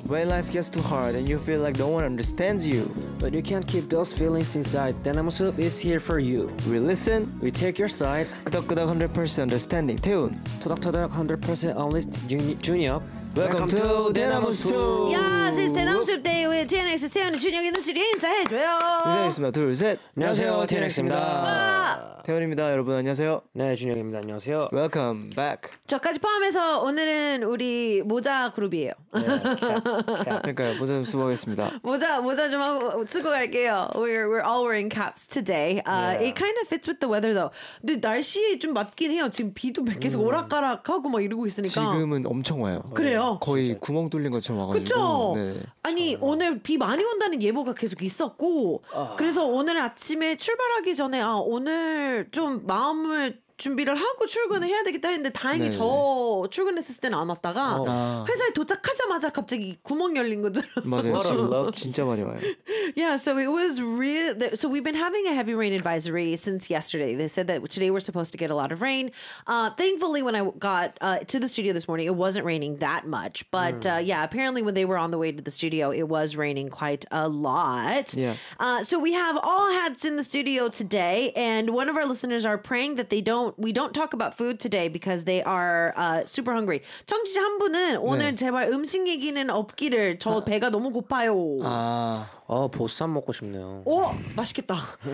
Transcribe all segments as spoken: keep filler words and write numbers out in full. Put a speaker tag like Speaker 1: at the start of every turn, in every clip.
Speaker 1: When life gets too hard and you feel like no one understands you,
Speaker 2: but you can't keep those feelings inside, 대나무 숲 is here for you.
Speaker 1: we listen.
Speaker 2: We take your side.
Speaker 1: 끄덕끄덕 one hundred percent understanding. 태훈.
Speaker 2: 토닥토닥 one hundred percent honest 준혁.
Speaker 1: Welcome to 대나무 숲.
Speaker 3: 야, this is 대나무 숲 Day with 티엔엑스 태연이 준혁이 있는 시리 인사해줘요.
Speaker 1: 인사했습니다. 둘, 셋.
Speaker 2: 안녕하세요,
Speaker 1: 티엔엑스입니다. 태훈입니다. 여러분 안녕하세요.
Speaker 2: 네, 준혁입니다. 안녕하세요.
Speaker 1: Welcome back.
Speaker 3: 저까지 포함해서 오늘은 우리 모자 그룹이에요.
Speaker 2: 네, 캡, 캡.
Speaker 1: 그러니까요. 모자 수고하겠습니다.
Speaker 3: 모자 모자 좀 하고 쓰고 갈게요. We're we're all wearing caps today. Uh,
Speaker 2: Yeah.
Speaker 3: It kind of fits with the weather though. 근데 날씨에 좀 맞긴 해요. 지금 비도 계속
Speaker 2: 음.
Speaker 3: 오락가락하고 막 이러고 있으니까.
Speaker 1: 지금은 엄청 와요.
Speaker 3: 그래요.
Speaker 1: 거의
Speaker 2: 진짜.
Speaker 1: 구멍 뚫린 것처럼 와가지고.
Speaker 3: 그쵸?
Speaker 1: 네.
Speaker 3: 아니 오늘 비 많이 온다는 예보가 계속 있었고 그래서 오늘 아침에 출발하기 전에 아 오늘 좀 마음을 준비를 하고 출근을 해야 되겠다 했는데 다행히
Speaker 1: 네.
Speaker 3: 저 출근했을 때는 안 왔다가
Speaker 1: 아.
Speaker 3: 회사에 도착하자마자 갑자기 구멍 열린 것처럼.
Speaker 1: 맞아요.
Speaker 2: What a
Speaker 1: 지금
Speaker 2: luck.
Speaker 1: 진짜 많이 와요.
Speaker 3: Yeah, so it was real. So we've been having a heavy rain advisory since yesterday. They said that today we're supposed to get a lot of rain. Uh, thankfully, when I got uh, to the studio this morning, it wasn't raining that much. But uh, yeah, apparently when they were on the way to the studio, it was raining quite a lot.
Speaker 1: Yeah.
Speaker 3: Uh, so we have all hats in the studio today, and one of our listeners are praying that they don't. We don't talk about food today because they are uh, super hungry. 청취자 한 분은 오늘
Speaker 1: 네.
Speaker 3: 제발 음식 얘기는 없기를. 저 배가 너무 고파요.
Speaker 1: 아,
Speaker 2: 어, 보쌈 먹고 싶네요.
Speaker 3: 오, 맛있겠다.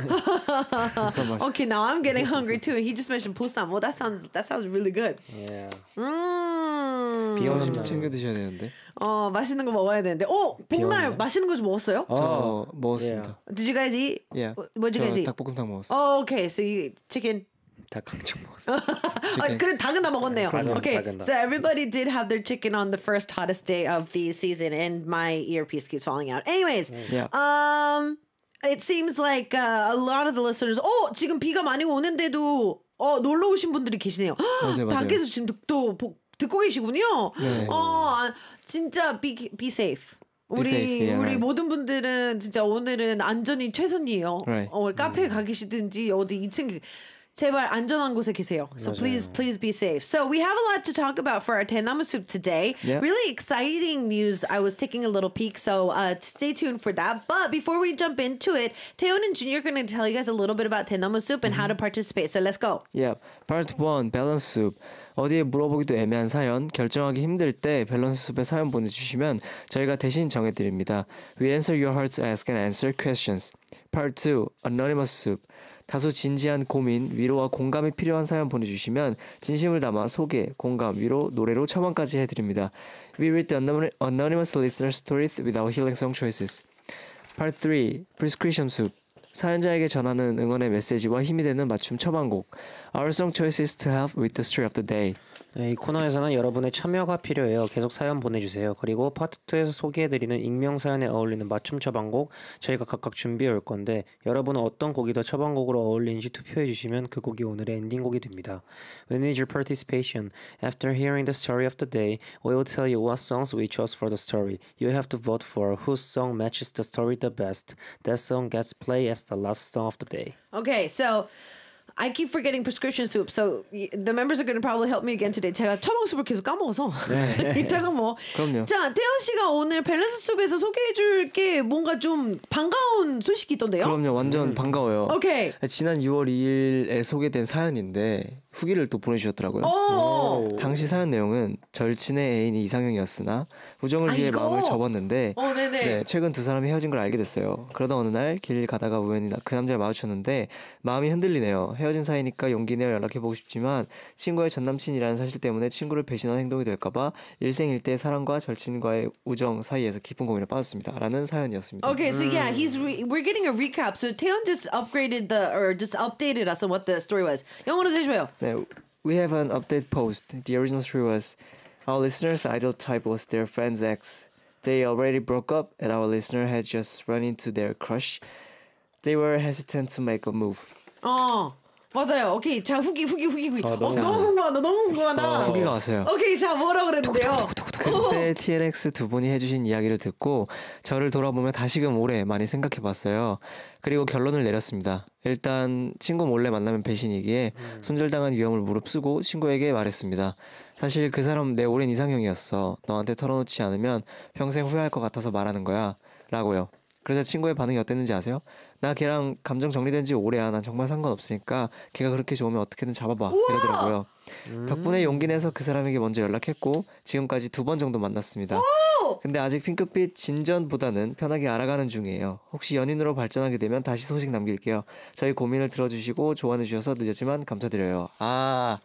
Speaker 1: 보쌈 맛있.
Speaker 3: Okay, now I'm getting hungry too. He just mentioned 보쌈. Well, that sounds that sounds really good.
Speaker 2: Yeah.
Speaker 3: 음.
Speaker 1: 비염
Speaker 2: 비염
Speaker 1: 챙겨 드셔야 되는데.
Speaker 3: 어, 맛있는 거 먹어야 되는데. 오, 복날
Speaker 2: 비염이네.
Speaker 3: 맛있는 거 좀 먹었어요?
Speaker 2: 어,
Speaker 1: 저 먹었습니다.
Speaker 3: Did you guys eat?
Speaker 1: 예.
Speaker 3: What did you guys
Speaker 1: 저
Speaker 3: eat?
Speaker 1: 닭볶음탕 먹었어.
Speaker 3: Oh, okay. So you eat chicken.
Speaker 2: 닭 강정 먹었어.
Speaker 3: 아, 그래 닭은 다 먹었네요.
Speaker 2: 닭은,
Speaker 3: Okay,
Speaker 2: 닭은 다.
Speaker 3: so everybody did have their chicken on the first hottest day of the season, and my earpiece keeps falling out. Anyways,
Speaker 1: Yeah.
Speaker 3: um, it seems like uh, a lot of the listeners. 어, 지금 비가 많이 오는데도 어 놀러 오신 분들이 계시네요.
Speaker 1: 맞아요, 맞아요.
Speaker 3: 밖에서 지금 또, 또 보- 듣고 계시군요.
Speaker 1: 네.
Speaker 3: 어, 아, 진짜 be be safe. 우리
Speaker 1: safe, yeah,
Speaker 3: 우리
Speaker 1: right.
Speaker 3: 모든 분들은 진짜 오늘은 안전이 최선이에요.
Speaker 1: Right.
Speaker 3: 어, 카페에 가 계시든지 어디 이 층 제발 안전한 곳에 계세요. So please, please be safe. So we have a lot to talk about for our 대나무 soup today.
Speaker 1: Yeah.
Speaker 3: Really exciting news. I was taking a little peek, so uh, stay tuned for that. But before we jump into it, Taeyeon and Junior are going to tell you guys a little bit about 대나무 soup and how to participate. So let's go.
Speaker 1: Yeah. Part one, 밸런스 숲. 어디에 물어보기도 애매한 사연, 결정하기 힘들 때 밸런스 숲에 사연 보내주시면 저희가 대신 정해드립니다. We answer your heart's ask and answer questions. Part two, anonymous soup. 다소 진지한 고민, 위로와 공감이 필요한 사연 보내주시면 진심을 담아 소개, 공감, 위로, 노래로 첨언까지 해드립니다. We read the anonymous listener stories with our healing song choices. Part three, prescription soup. 사연자에게 전하는 응원의 메시지와 힘이 되는 맞춤 처방곡. Our song choices to help with the story of the day.
Speaker 2: 네, 이 코너에서는 여러분의 참여가 필요해요. 계속 사연 보내주세요. 그리고 파트 투에서 소개해드리는 익명 사연에 어울리는 맞춤 처방곡 저희가 각각 준비해 올 건데 여러분은 어떤 곡이 더 처방곡으로 어울리는지 투표해주시면 그 곡이 오늘의 엔딩곡이 됩니다. We need your participation. After hearing the story of the day, we will tell you what songs we chose for the story. You have to vote for whose song matches the story the best. That song gets played as the last song of the day.
Speaker 3: Okay, so I keep forgetting prescription soup. So y- the members are going to probably help me again today. 제가 처방 수업을 계속 까먹어서 이따가 뭐.
Speaker 1: 그럼요.
Speaker 3: 자, 태연 씨가 오늘 밸런스 수업에서 소개해줄 게 뭔가 좀 반가운 소식이 있던데요?
Speaker 1: 그럼요. 완전 반가워요.
Speaker 3: 오케이.
Speaker 1: 지난 유월 이일에 소개된 사연인데 후기를 또 보내주셨더라고요.
Speaker 3: 오.
Speaker 1: 당시 사연 내용은 절친의 애인이 이상형이었으나 우정을
Speaker 3: 아,
Speaker 1: 위해
Speaker 3: 이거?
Speaker 1: 마음을 접었는데
Speaker 3: 어, 네네.
Speaker 1: 네, 최근 두 사람이 헤어진 걸 알게 됐어요. 그러다 어느 날 길 가다가 우연히 나- 그 남자를 마주쳤는데 마음이 흔들리네요. 헤어진 사이니까 용기 내어 연락해보고 싶지만 친구의 전남친이라는 사실 때문에 친구를 배신한 행동이 될까봐 일생일대 사랑과 절친과의 우정 사이에서 깊은 고민에 빠졌습니다. 라는 사연이었습니다.
Speaker 3: Okay, so yeah, he's re- we're getting a recap. So Taeyeon just upgraded the or just updated us on what the story was. 영어로 해줘요.
Speaker 1: 네, we have an update post. The original story was our listener's ideal type was their friend's ex. They already broke up and our listener had just run into their crush. They were hesitant to make a move.
Speaker 3: 어. 맞아요. 오케이. 자, 후기 후기 후기 후기.
Speaker 2: 아,
Speaker 3: 어,
Speaker 2: 너무
Speaker 3: 너무 궁금하다. 너무 궁금하다.
Speaker 2: 어.
Speaker 1: 후기가 왔어요.
Speaker 3: 오케이. 자, 뭐라 그랬는데요?
Speaker 1: 그때 티엔엑스 두 분이 해주신 이야기를 듣고 저를 돌아보며 다시금 오래 많이 생각해봤어요. 그리고 결론을 내렸습니다. 일단 친구 몰래 만나면 배신이기에 손절당한 위험을 무릅쓰고 친구에게 말했습니다. 사실 그 사람 내 오랜 이상형이었어. 너한테 털어놓지 않으면 평생 후회할 것 같아서 말하는 거야. 라고요. 그래서 친구의 반응이 어땠는지 아세요? 나 걔랑 감정 정리된 지 오래야. 난 정말 상관없으니까 걔가 그렇게 좋으면 어떻게든 잡아봐. 이러더라고요. 덕분에 용기 내서 그 사람에게 먼저 연락했고 지금까지 두 번 정도 만났습니다. 근데 아직 핑크빛 진전보다는 편하게 알아가는 중이에요. 혹시 연인으로 발전하게 되면 다시 소식 남길게요. 저희 고민을 들어주시고 조언해 주셔서 늦었지만 감사드려요. 아,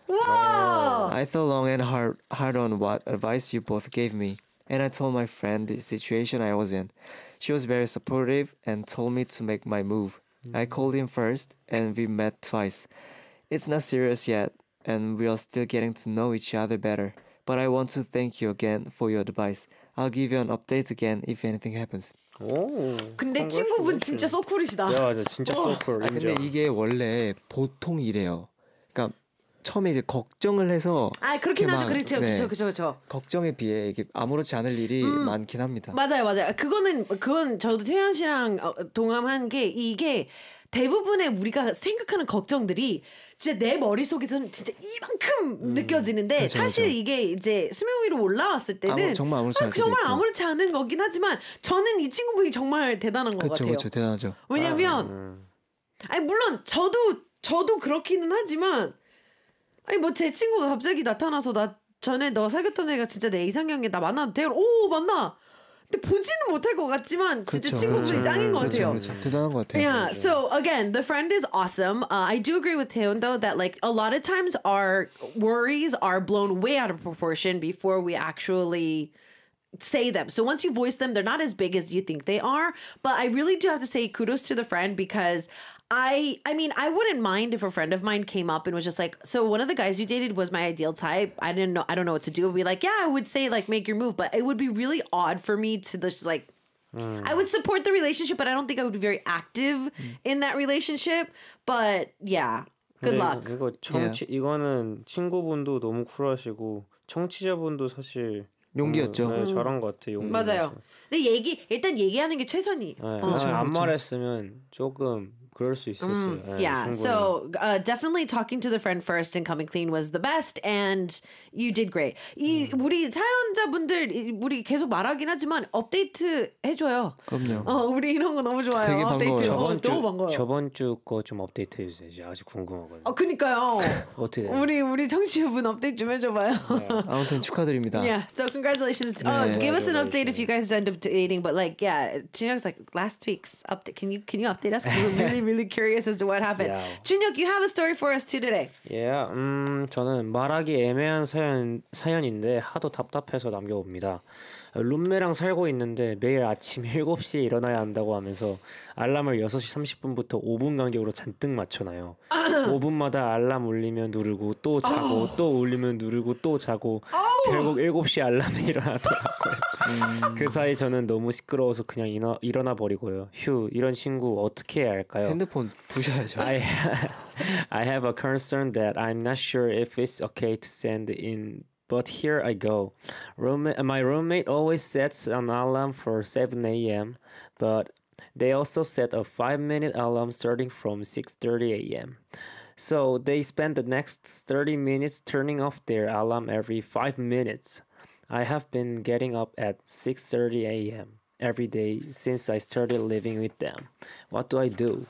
Speaker 3: 와!
Speaker 1: I thought long and hard, hard on what advice you both gave me, and I told my friend the situation I was in. She was very supportive and told me to make my move. I called him first, and we met twice. It's not serious yet, and we are still getting to know each other better. But I want to thank you again for your advice. I'll give you an update again if anything happens.
Speaker 2: 오.
Speaker 3: 근데 친구분 진짜 소쿨이시다.
Speaker 2: 야, 맞아. 진짜 소쿨.
Speaker 1: 아 근데 이게 원래 보통 이래요. 그러니까 처음에 이제 걱정을 해서
Speaker 3: 아, 그렇긴
Speaker 1: 이렇게
Speaker 3: 하죠.
Speaker 1: 막,
Speaker 3: 그렇죠.
Speaker 1: 네,
Speaker 3: 그렇죠. 그렇죠. 그렇죠.
Speaker 1: 걱정에 비해 이게 아무렇지 않을 일이 많긴 합니다.
Speaker 3: 맞아요, 맞아요. 그거는 그건 저도 태연 씨랑 어, 동감한 게 이게 대부분의 우리가 생각하는 걱정들이 진짜 내 머릿속에서는 진짜 이만큼 느껴지는데
Speaker 1: 그렇죠,
Speaker 3: 사실
Speaker 1: 그렇죠.
Speaker 3: 이게 이제 수명 위로 올라왔을 때는
Speaker 1: 아무- 정말 아무렇지
Speaker 3: 아,
Speaker 1: 않을 때도
Speaker 3: 정말
Speaker 1: 있고.
Speaker 3: 아무렇지 않은 거긴 하지만 저는 이 친구분이 정말 대단한 것
Speaker 1: 그렇죠,
Speaker 3: 같아요.
Speaker 1: 그렇죠, 대단하죠.
Speaker 3: 왜냐면 아니 물론 저도 저도 그렇기는 하지만 아니 뭐 제 친구가 갑자기 나타나서 나 전에 너 사귀었던 애가 진짜 내 이상형이야 나 만나도 돼? 오 만나. 근데 보지는 못할 것 같지만 진짜
Speaker 1: 그렇죠,
Speaker 3: 친구분이
Speaker 1: 그렇죠.
Speaker 3: 짱인 것
Speaker 1: 그렇죠,
Speaker 3: 같아요.
Speaker 1: 그렇죠. 대단한 것 같아요.
Speaker 3: Yeah. So again, the friend is awesome. Uh, I do agree with Taeyeon though that like a lot of times our worries are blown way out of proportion before we actually say them. So once you voice them, they're not as big as you think they are. But I really do have to say kudos to the friend because I I mean, I wouldn't mind if a friend of mine came up and was just like, so one of the guys you dated was my ideal type. I didn't know I don't know what to do. I'd be like, yeah, I would say like make your move, but it would be really odd for me to just like I would support the relationship, but I don't think I would be very active in that relationship. But yeah, good
Speaker 2: 근데
Speaker 3: luck.
Speaker 2: 이거 청취 이거는 친구분도 너무 쿨하시고 청취자분도 사실
Speaker 1: 용기였죠.
Speaker 2: 네, 잘한 것 같아. 용기.
Speaker 3: 맞아요. 근데 얘기 일단 얘기하는 게 최선이.
Speaker 2: 네,
Speaker 3: 어.
Speaker 2: 그냥 안 말했으면 조금 그럴 수 있었어요. 네,
Speaker 3: Yeah,
Speaker 2: 충분히.
Speaker 3: so uh, definitely talking to the friend first and coming clean was the best, and you did great. 이 우리 사연자분들 이- 우리 계속 말하긴 하지만 업데이트 해줘요.
Speaker 1: 그럼요.
Speaker 3: 어, 우리 이런 거 너무 좋아요.
Speaker 1: 되게
Speaker 3: 업데이트.
Speaker 1: 반가워요.
Speaker 3: 어,
Speaker 2: 저번 주
Speaker 3: 너무 반가워요.
Speaker 2: 저번 주 거 좀 업데이트 해주세요. 이제 아직 궁금하거든요.
Speaker 3: 어, 그니까요.
Speaker 2: 어떻게 돼요?
Speaker 3: 우리 우리 청취자분 업데이트 좀 해줘봐요.
Speaker 1: 아무튼 축하드립니다.
Speaker 3: Yeah, so congratulations. Uh,
Speaker 1: Yeah.
Speaker 3: give us an update if you guys end up dating. But like, yeah, Junyook's like last week's update. Can you can you update us? 'Cause we're really really curious as to what happened.
Speaker 2: Yeah.
Speaker 3: Junyook, you have a story for us too today.
Speaker 2: 예, 음, 저는 말하기 애매한 사연, 사연인데 하도 답답해서 남겨봅니다. 룸메랑 살고 있는데 매일 아침 일곱 시에 일어나야 한다고 하면서 알람을 여섯 시 삼십 분부터 오 분 간격으로 잔뜩 맞춰놔요. 오 분마다 알람 울리면 누르고 또 자고 또 울리면 누르고 또 자고 결국 일곱 시 알람에 일어나더라고요. 그 사이 저는 너무 시끄러워서 그냥 일어나, 일어나 버리고요. 휴, 이런 친구 어떻게 해야 할까요?
Speaker 1: 핸드폰 부셔야죠.
Speaker 2: I I have a concern that I'm not sure if it's okay to send in, but here I go. Roommate, my roommate always sets an alarm for seven a.m., but they also set a five-minute alarm starting from six thirty a.m. So they spend the next thirty minutes turning off their alarm every five minutes. I have been getting up at six thirty a.m. every day since I started living with them. What do I do?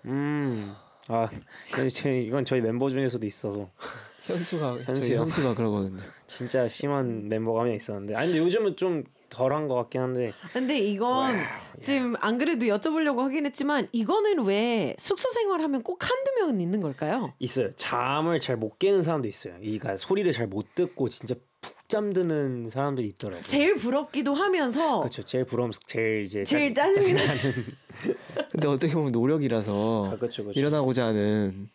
Speaker 2: 음, 아, 근데 제- 이건 저희 멤버 중에서도 있어서
Speaker 1: 현수가 저희
Speaker 2: 현수요?
Speaker 1: 현수가 그러거든요.
Speaker 2: 진짜 심한 멤버가 한 명 있었는데, 아니 근데 요즘은 좀 덜한 것 같긴 한데.
Speaker 3: 근데 이건 지금 안 그래도 여쭤보려고 하긴 했지만 이거는 왜 숙소 생활하면 꼭 한두 명은 있는 걸까요?
Speaker 2: 있어요. 잠을 잘 못 깨는 사람도 있어요. 이가 소리를 잘 못 듣고 진짜 푹 잠드는 사람들이 있더라고요.
Speaker 3: 제일 부럽기도 하면서
Speaker 2: 그렇죠. 제일 부러움, 제일 이제
Speaker 3: 제일
Speaker 2: 짜증-
Speaker 3: 짜증이
Speaker 2: 짜증나는.
Speaker 1: 근데 어떻게 보면 노력이라서
Speaker 2: 아, 그렇죠, 그렇죠.
Speaker 1: 일어나고자 하는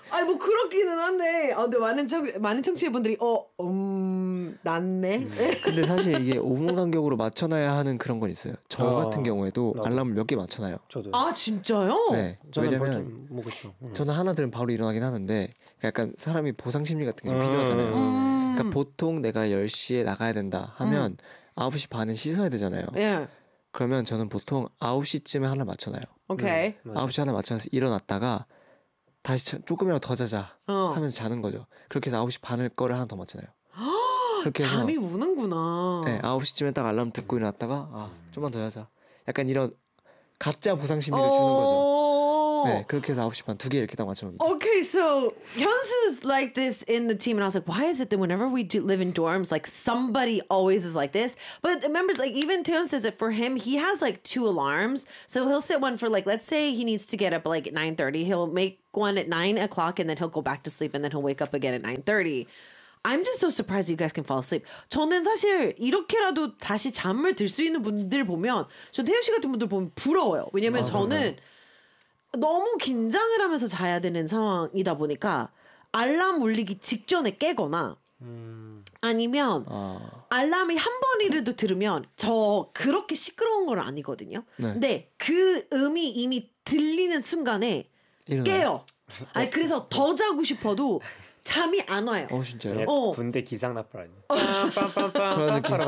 Speaker 3: 아니 뭐 그렇기는 한데, 어, 근데 많은 청 많은 청취자분들이 어, 음, 낫네.
Speaker 1: 근데 사실 이게 오 분 간격으로 맞춰놔야 하는 그런 건 있어요. 저
Speaker 2: 아,
Speaker 1: 같은 경우에도
Speaker 2: 나도.
Speaker 1: 알람을 몇 개 맞춰놔요.
Speaker 2: 저도.
Speaker 3: 아 진짜요?
Speaker 1: 네.
Speaker 2: 저는
Speaker 1: 왜냐면
Speaker 2: 뭐 그렇죠. 응.
Speaker 1: 저는 하나 들으면 바로 일어나긴 하는데 약간 사람이 보상 심리 같은 게 좀
Speaker 2: 음.
Speaker 1: 필요하잖아요.
Speaker 3: 음.
Speaker 1: 그러니까 보통 내가 열 시에 나가야 된다 하면 아홉 시 반에 씻어야 되잖아요.
Speaker 3: 예.
Speaker 1: 그러면 저는 보통 아홉 시쯤에 하나 맞춰놔요.
Speaker 3: 오케이.
Speaker 2: 맞아.
Speaker 1: 아홉 시 하나 맞춰서 일어났다가 다시 자- 조금이라도 더 자자
Speaker 3: 어.
Speaker 1: 하면서 자는 거죠. 그렇게 해서 아홉 시 반을 거를 하나 더 맞춰놔요. 그렇게 해서
Speaker 3: 잠이 오는구나.
Speaker 1: 네, 아홉 시쯤에 딱 알람 듣고 일어났다가 아, 좀만 더 자자. 약간 이런 가짜 보상 심리를 주는 거죠.
Speaker 3: 어.
Speaker 1: 네, 그렇게 해서 아홉 시 반 두 개 이렇게 딱 맞춰놓습니다.
Speaker 3: Okay, so Hyunsu's like this in the team, and I was like, why is it that whenever we do live in dorms, like somebody always is like this? But the members, like even Taeyeon says that for him, he has like two alarms, so he'll set one for like, let's say he needs to get up like at nine thirty, he'll make one at nine o'clock, and then he'll go back to sleep, and then he'll wake up again at nine thirty. I'm just so surprised you guys can fall asleep. 저는 사실 이렇게라도 다시 잠을 들 수 있는 분들 보면, 전 태효 씨 같은 분들 보면 부러워요. 왜냐면 저는 너무 긴장을 하면서 자야 되는 상황이다 보니까 알람 울리기 직전에 깨거나 아니면
Speaker 1: 아,
Speaker 3: 알람이 한 번이라도 들으면 저 그렇게 시끄러운 건 아니거든요.
Speaker 1: 네.
Speaker 3: 근데 그 음이 이미 들리는 순간에
Speaker 1: 일어나요?
Speaker 3: 깨요. 아니 그래서 더 자고 싶어도 잠이 안 와요.
Speaker 1: 어 진짜요?
Speaker 2: 예,
Speaker 3: 어.
Speaker 2: 군대 기상 나팔 아니야?
Speaker 1: 그런 느낌.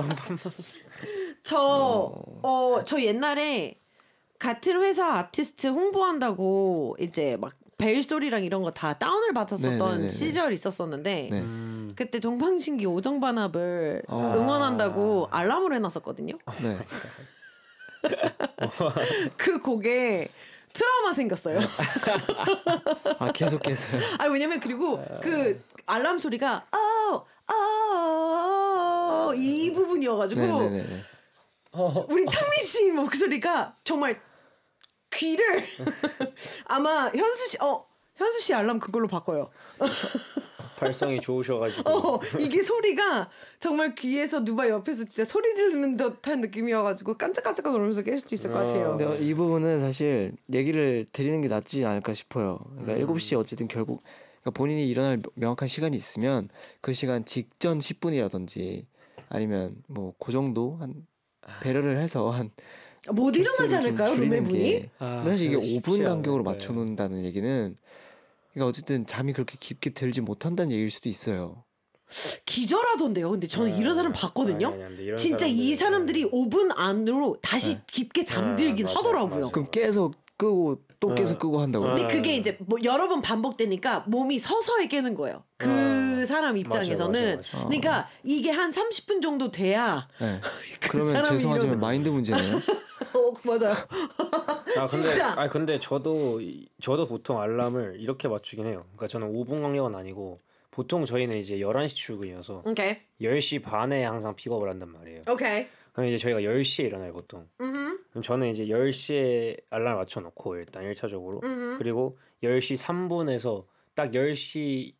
Speaker 3: 저, 어, 저 옛날에 같은 회사 아티스트 홍보한다고 이제 막 벨소리랑 이런 거 다 다운을 받았었던
Speaker 1: 네네네네.
Speaker 3: 시절이 있었었는데
Speaker 1: 네.
Speaker 2: 음.
Speaker 3: 그때 동방신기 오정반합을
Speaker 1: 어.
Speaker 3: 응원한다고 알람을 해놨었거든요.
Speaker 1: 네.
Speaker 3: 그 곡에 트라우마 생겼어요.
Speaker 1: 아 계속 깨서요.
Speaker 3: 아 왜냐면 그리고 그 알람 소리가 어, 어, 이 부분이어가지고
Speaker 1: 네네네.
Speaker 3: 우리 창민 씨 목소리가 정말 귀를 아마 현수 씨, 어 현수 씨 알람 그걸로 바꿔요.
Speaker 2: 발성이 좋으셔가지고.
Speaker 3: 어 이게 소리가 정말 귀에서 누가 옆에서 진짜 소리 지르는 듯한 느낌이어가지고 깜짝깜짝 그러면서 깰 수도 있을 것 같아요.
Speaker 1: 근데 이 부분은 사실 얘기를 드리는 게 낫지 않을까 싶어요. 그러니까 일곱 시에 어쨌든 결국 그러니까 본인이 일어날 명확한 시간이 있으면 그 시간 직전 십 분이라든지 아니면 뭐 그 정도 한 배려를 해서 한
Speaker 3: 못 일어나지
Speaker 1: 개수를 좀
Speaker 3: 않을까요,
Speaker 1: 줄이는
Speaker 3: 룸메분이?
Speaker 1: 게
Speaker 2: 아,
Speaker 1: 근데 사실 이게
Speaker 2: 그거
Speaker 1: 오 분
Speaker 2: 쉽지
Speaker 1: 간격으로
Speaker 2: 않을
Speaker 1: 맞춰
Speaker 2: 거예요.
Speaker 1: 놓는다는 얘기는 그러니까 어쨌든 잠이 그렇게 깊게 들지 못한다는 얘기일 수도 있어요.
Speaker 3: 기절하던데요. 근데 저는 이런 사람 봤거든요.
Speaker 2: 아니, 아니, 근데 이런
Speaker 3: 진짜 이
Speaker 2: 사람들-
Speaker 3: 사람들이 오 분 안으로 다시 깊게 잠들긴
Speaker 2: 맞아요,
Speaker 3: 하더라고요.
Speaker 2: 맞아요.
Speaker 1: 그럼 깨서 끄고 또 깨서 끄고 한다고요?
Speaker 3: 근데 그게 이제 뭐 여러 번 반복되니까 몸이 서서히 깨는 거예요. 그
Speaker 2: 아,
Speaker 3: 사람 입장에서는.
Speaker 2: 맞아요, 맞아요, 맞아요.
Speaker 3: 그러니까 이게 한 삼십 분 정도 돼야
Speaker 1: 네.
Speaker 3: 그
Speaker 1: 그러면
Speaker 3: 사람이
Speaker 1: 죄송하지만
Speaker 3: 이러면-
Speaker 1: 마인드 문제네요.
Speaker 3: 어 맞아요.
Speaker 2: 아 근데
Speaker 3: 진짜.
Speaker 2: 아 근데 저도 이- 저도 보통 알람을 이렇게 맞추긴 해요. 그러니까 저는 오 분 간격은 아니고 보통 저희는 이제 열한 시 출근이어서
Speaker 3: 오케이.
Speaker 2: 열 시 반에 항상 픽업을 한단 말이에요.
Speaker 3: 오케이.
Speaker 2: 그럼 이제 저희가 열 시에 일어나요 보통.
Speaker 3: 음.
Speaker 2: 그럼 저는 이제 열 시에 알람 맞춰 놓고 일단 일 차적으로 그리고 열 시 삼 분에서 딱 열 시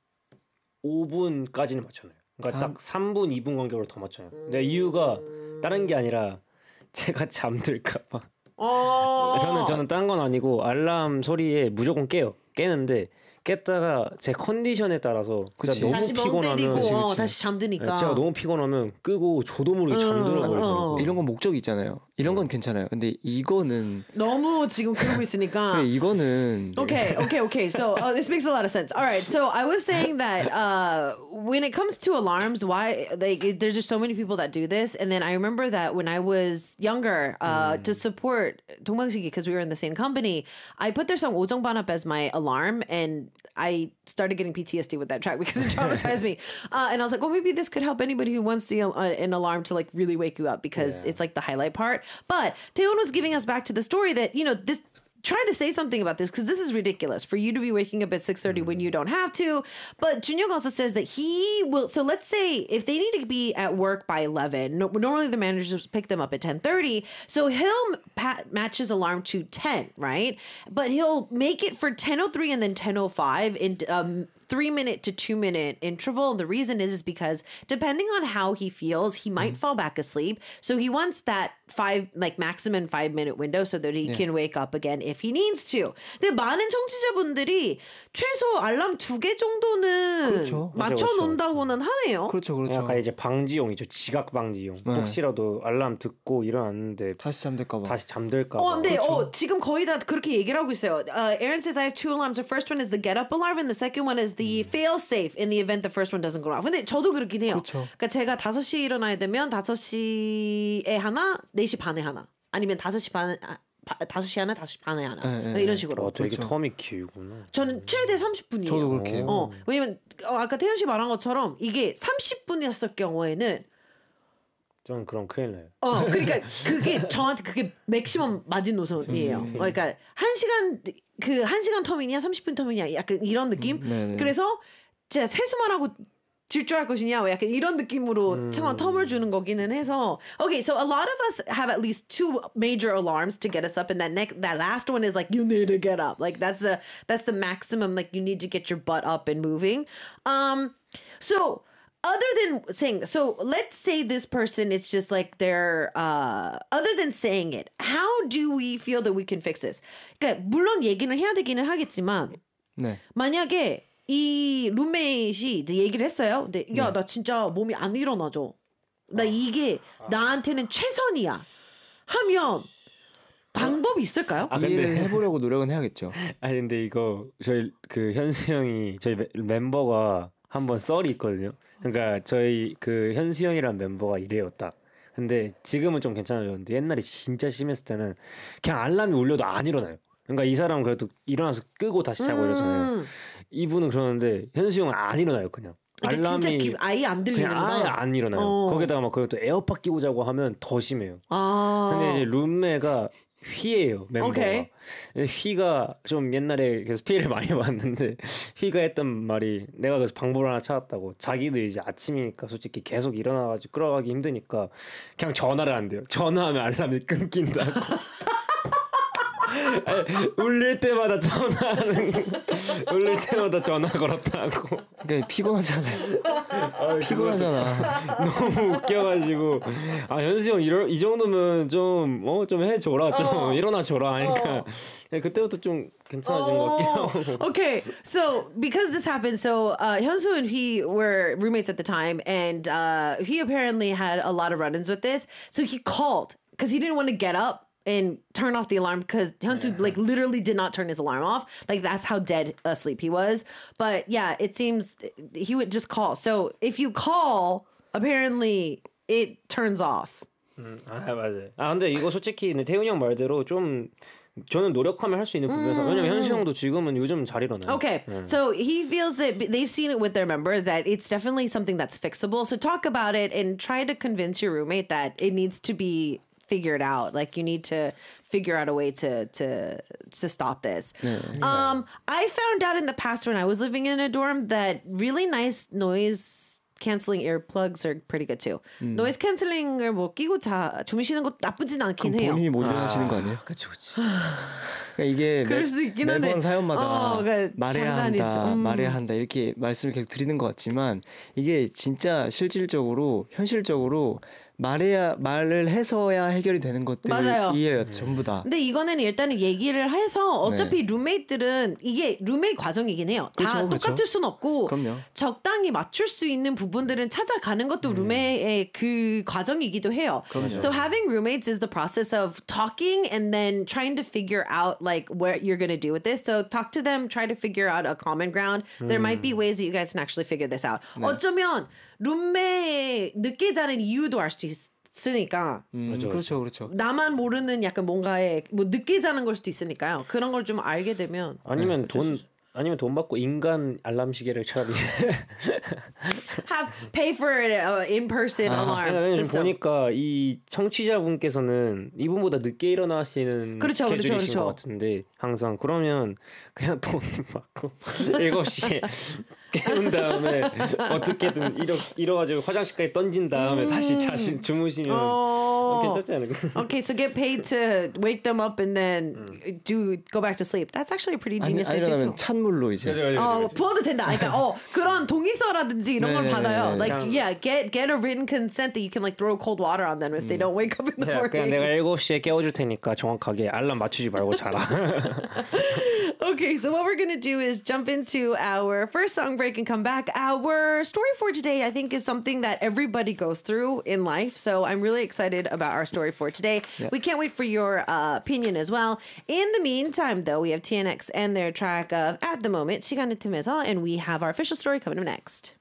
Speaker 2: 오 분까지는 맞춰놔요. 그러니까
Speaker 1: 아.
Speaker 2: 딱 삼 분, 이 분 간격으로 더 맞춰요. 근데 이유가 다른 게 아니라 제가 잠들까 봐.
Speaker 3: 어.
Speaker 2: 저는 저는 딴 건 아니고 알람 소리에 무조건 깨요. 깨는데 깼다가 제 컨디션에 따라서
Speaker 1: 그치.
Speaker 2: 진짜 너무
Speaker 3: 다시 멍 때리고
Speaker 2: 피곤하면
Speaker 1: 그치,
Speaker 3: 어,
Speaker 1: 그치.
Speaker 3: 다시 잠드니까.
Speaker 2: 제가 너무 피곤하면 끄고 저도 모르게 잠들어
Speaker 3: 어,
Speaker 2: 버리더라고요.
Speaker 3: 어.
Speaker 1: 이런 건 목적이 있잖아요. 이런 건 괜찮아요. 근데 이거는
Speaker 3: 너무 지금 그러고 있으니까.
Speaker 1: 그래, 이거는
Speaker 3: Okay, okay, okay. So uh, this makes a lot of sense. All right. So I was saying that uh, when it comes to alarms, why like it- there's just so many people that do this, and then I remember that when I was younger, uh, to support 동방신기 because we were in the same company, I put their song 오정반합 as my alarm, and I started getting P T S D with that track because it traumatized me. Uh, and I was like, well, maybe this could help anybody who wants the, uh, an alarm to like really wake you up because it's like the highlight part. But Taeyeon was giving us back to the story that you know this. Trying to say something about this because this is ridiculous for you to be waking up at six thirty when you don't have to. But Junyoung also says that he will. So let's say if they need to be at work by eleven, no, normally the managers pick them up at ten thirty. So he'll pa- match his alarm to ten, right? But he'll make it for ten oh three and then ten oh five in um, three minute to two minute interval. And the reason is is because depending on how he feels, he might fall back asleep. So he wants that five like maximum five minute window so that he can wake up again if he needs to. 근데 많은 청취자분들이 최소 알람 두 개 정도는
Speaker 1: 그렇죠.
Speaker 3: 맞춰
Speaker 2: 그렇죠,
Speaker 3: 놓는다고는 하네요.
Speaker 1: 그렇죠, 그렇죠.
Speaker 2: 약간 이제 방지용이죠. 지각 방지용.
Speaker 1: 네.
Speaker 2: 혹시라도 알람 듣고 일어났는데
Speaker 1: 다시 잠들까 봐.
Speaker 2: 다시 잠들까 봐.
Speaker 3: 어, 근데 어, 지금 거의 다 그렇게 얘기를 하고 있어요. Uh, Aaron says I have two alarms. The first one is the get up alarm, and the second one is the fail safe in the event the first one doesn't go off. 근데 저도 그렇긴 해요.
Speaker 1: 그렇죠.
Speaker 3: 그러니까 제가 다섯 시에 일어나야 되면 다섯 시에 하나, 네 시 반에 하나, 아니면 다섯 시 반, 아, 다섯 시 하나, 다섯 시 반에 하나.
Speaker 1: 네, 네,
Speaker 3: 이런
Speaker 1: 네.
Speaker 3: 식으로.
Speaker 2: 어, 되게
Speaker 1: 그렇죠.
Speaker 2: 텀이 길구나.
Speaker 3: 저는 최대 삼십 분이에요.
Speaker 1: 저도 그렇게 해요.
Speaker 3: 어, 왜냐면 어, 아까 태현 씨 말한 것처럼 이게 삼십 분이었을 경우에는
Speaker 2: 저는 그럼 큰일 나요.
Speaker 3: 어, 그러니까 그게 저한테 그게 맥시멈 마지노선이에요. 그러니까 한 시간 그 한 시간 텀이냐 삼십 분 텀이냐 약간 이런 느낌.
Speaker 1: 네네.
Speaker 3: 그래서 제가 세수만 하고 질주할 것이냐 약간 이런 느낌으로 상황 텀을 주는 거기는 해서. Okay, so a lot of us have at least two major alarms to get us up, and that next that last one is like you need to get up. Like that's the that's the maximum. Like you need to get your butt up and moving. Um, so. Other than saying, so let's say this person, it's just like they're, uh, other than saying it, how do we feel that we can fix this? 그러니까 물론 얘기는 해야 되기는 하겠지만,
Speaker 1: 네.
Speaker 3: 만약에 이 룸메이트이 이제 얘기를 했어요. 근데 야, 나 진짜 몸이 안 일어나죠. 나 이게 나한테는 최선이야. 하면 방법이 있을까요?
Speaker 2: 아,
Speaker 1: 이해를
Speaker 2: 근데-
Speaker 1: 해보려고 노력은 해야겠죠.
Speaker 2: 아니 근데 이거 저희 그 현수 형이 저희 멤- 멤버가 한번 썰이 있거든요. 그러니까 저희 그 현수 형이란 멤버가 이래요 딱. 근데 지금은 좀 괜찮아졌는데 옛날에 진짜 심했을 때는 그냥 알람이 울려도 안 일어나요. 그러니까 이 사람은 그래도 일어나서 끄고 다시 자고 이러잖아요.
Speaker 3: 음.
Speaker 2: 이분은 그러는데 현수 형은 안 일어나요 그냥.
Speaker 3: 그러니까 진짜
Speaker 2: 알람이
Speaker 3: 기- 아예 안
Speaker 2: 그냥
Speaker 3: 들리는구나.
Speaker 2: 아예 안 일어나요.
Speaker 3: 어.
Speaker 2: 거기다가 막 그것도 에어팟 끼고 자고 하면 더 심해요.
Speaker 3: 아.
Speaker 2: 근데 이제 룸메가 휘예요 멤버가.
Speaker 3: 오케이.
Speaker 2: 휘가 좀 옛날에 그래서 피해를 많이 봤는데 휘가 했던 말이 내가 그래서 방법을 하나 찾았다고. 자기도 이제 아침이니까 솔직히 계속 일어나가지고 끌어가기 힘드니까 그냥 전화를 한대요. 전화하면 알람이 끊긴다고. 아니, 울릴 때마다 전화하는 울릴 때마다 전화 걸었다고.
Speaker 1: 그러니까 피곤하잖아요. 피곤하잖아.
Speaker 2: 너무 웃겨가지고 아 현수 형 이러, 이 정도면 좀 어 좀 해줘라 좀
Speaker 3: 어.
Speaker 2: 일어나줘라 하니까 그때부터 좀 괜찮아진 것 같긴 하고.
Speaker 3: Okay, so because this happened, so uh, Hyunsu and he were roommates at the time, and uh, he apparently had a lot of run-ins with this. So he called because he didn't want to get up and turn off the alarm because Hyunsu like literally did not turn his alarm off. Like that's how dead asleep he was. But yeah, it seems he would just call. So if you call, apparently it turns off.
Speaker 2: 아 맞아요. 아 근데 이거 솔직히 태훈이 형 말대로 좀 저는 노력하면 할 수 있는 부분에서 왜냐면 현수 형도 지금은 요즘 잘 일어나요.
Speaker 3: Okay, so he feels that they've seen it with their member that it's definitely something that's fixable. So talk about it and try to convince your roommate that it needs to be figured out. Like you need to figure out a way to to to stop this. Um, I found out in the past when I was living in a dorm that really nice noise canceling earplugs are pretty good too. Noise canceling을 뭐 끼고 자 주무시는 것도 나쁘진 않긴 해요.
Speaker 1: 본인이 못 일어나시는 거 아니에요?
Speaker 2: 그치 그치.
Speaker 1: 그러니까 이게
Speaker 3: 그럴
Speaker 1: 매,
Speaker 3: 수도 있긴 한데.
Speaker 1: 매번 사연마다
Speaker 3: 어, 그러니까
Speaker 1: 말해야
Speaker 3: 장난이
Speaker 1: 한다,
Speaker 3: 있어. 음.
Speaker 1: 말해야 한다 이렇게 말씀을 계속 드리는 것 같지만 이게 진짜 실질적으로 현실적으로 말해야 말을 해서야 해결이 되는
Speaker 3: 맞아요.
Speaker 1: 것들이에요 전부 다.
Speaker 3: 근데 이거는 일단은 얘기를 해서 어차피 룸메이트들은 이게 룸메이 과정이긴 해요. 다
Speaker 1: 그렇죠,
Speaker 3: 똑같을
Speaker 1: 그렇죠.
Speaker 3: 순 없고
Speaker 1: 그럼요.
Speaker 3: 적당히 맞출 수 있는 부분들은 찾아가는 것도 룸메의 그 과정이기도 해요. So having roommates is the process of talking and then trying to figure out like what you're going to do with this. So talk to them, try to figure out a common ground. There might be ways that you guys can actually figure this out. 어쩌면 룸메 늦게 자는 이유도 알 수도 있으니까.
Speaker 1: 음, 그렇죠, 그렇죠.
Speaker 3: 나만 모르는 약간 뭔가에 뭐 늦게 자는 걸 수도 있으니까요. 그런 걸 좀 알게 되면
Speaker 2: 아니면 돈 아니면 돈 받고 인간 알람 시계를 차라리.
Speaker 3: have pay for an uh, in-person alarm
Speaker 2: 왜냐면
Speaker 3: system.
Speaker 2: 보니까 이 청취자분께서는 이분보다 늦게 일어나시는
Speaker 3: 그렇죠, 그렇죠,
Speaker 2: 스케줄이신
Speaker 3: 그렇죠.
Speaker 2: 것 같은데 항상 그러면 그냥 돈 받고 일곱 시에 깨운 다음에 어떻게든 일어 일어가지고 화장실까지 던진 다음에 다시 자신 주무시면
Speaker 3: 어, Oh.
Speaker 2: 괜찮지 않을까?
Speaker 3: Okay, so get paid to wake them up and then do go back to sleep. That's actually a pretty
Speaker 1: 아니,
Speaker 3: genius
Speaker 1: 아니
Speaker 3: idea
Speaker 1: 그러면
Speaker 3: too.
Speaker 1: 찬물로 이제
Speaker 3: 어, 부어도 된다. 그러니까 어, 그런 동의서라든지 이런 걸
Speaker 1: 네,
Speaker 3: 받아요.
Speaker 1: 네, 네.
Speaker 3: Like,
Speaker 2: 그냥-
Speaker 3: yeah, get get a written consent that you can like throw cold water on them if they don't wake up in the
Speaker 2: 야, 그냥
Speaker 3: morning.
Speaker 2: 내가 일곱 시에 깨워줄 테니까 정확하게 알람 맞추지 말고 자라.
Speaker 3: Okay, so what we're gonna do is jump into our first song break and come back. Our story for today, I think, is something that everybody goes through in life. So I'm really excited about our story for today. We can't wait for your uh, opinion as well. In the meantime, though, we have T N X and their track of At the Moment, 시간을 틈에서, and we have our official story coming up next.